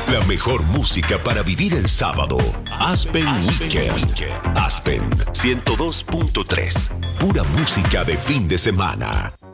La mejor música para vivir el sábado. Aspen Weekend. Aspen 102.3. Pura música de fin de semana.